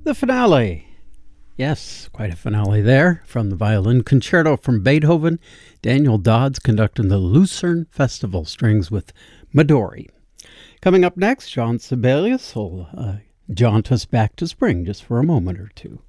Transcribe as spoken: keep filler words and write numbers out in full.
The finale. Yes, quite a finale there from the Violin Concerto from Beethoven. Daniel Dodds conducting the Lucerne Festival Strings with Midori. Coming up next, Jean Sibelius will uh, jaunt us back to spring just for a moment or two.